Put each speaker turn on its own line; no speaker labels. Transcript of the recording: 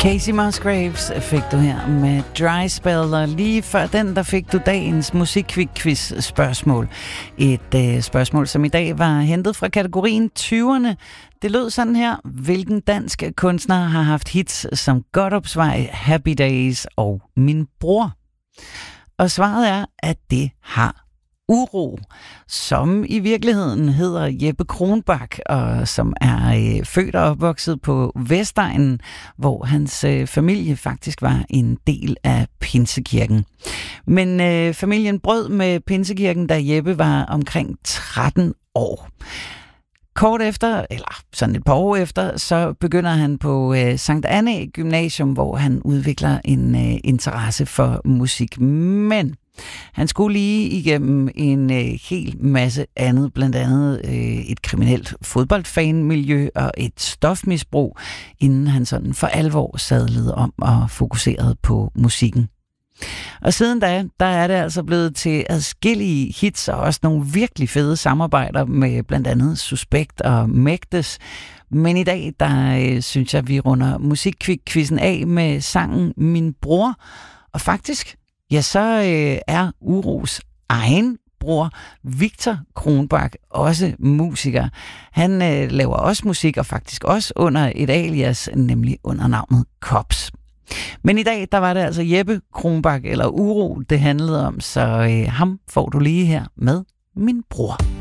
Casey Musgraves fik du her med Dry Spell, og lige før den, der fik du dagens musikquiz spørgsmål. Et spørgsmål, som i dag var hentet fra kategorien 20'erne. Det lød sådan her: hvilken dansk kunstner har haft hits som Godopsvej, Happy Days og Min Bror? Og svaret er, at det har Uro, som i virkeligheden hedder Jeppe Kronbak, og som er født og opvokset på Vestegnen, hvor hans familie faktisk var en del af Pinsekirken. Men familien brød med Pinsekirken, da Jeppe var omkring 13 år. Kort efter, eller sådan et par år efter, så begynder han på Sankt Annæ Gymnasium, hvor han udvikler en interesse for musik. Men han skulle lige igennem en hel masse andet, blandt andet et kriminelt fodboldfanmiljø og et stofmisbrug, inden han sådan for alvor sadlede om og fokuserede på musikken. Og siden da, der er det altså blevet til adskillige hits og også nogle virkelig fede samarbejder med blandt andet Suspekt og Mægtes. Men i dag, der synes jeg, vi runder musikquizzen af med sangen Min Bror. Og faktisk, ja, så er Uros egen bror, Victor Kronbak, også musiker. Han laver også musik, og faktisk også under et alias, nemlig under navnet Kops. Men i dag, der var det altså Jeppe Kronbak, eller Uro, det handlede om, så ham får du lige her med Min Bror.